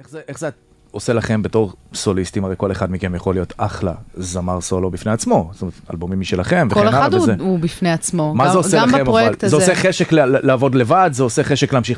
איך זה עושה לכם בתור סוליסטים? הרי כל אחד מכם יכול להיות אחלה זמר סולו בפני עצמו, זאת אומרת, אלבומים משלכם וכן הלאה וזה. כל אחד הוא בפני עצמו. מה זה עושה לכם אבל? זה עושה חשק לעבוד לבד? זה עושה חשק להמשיך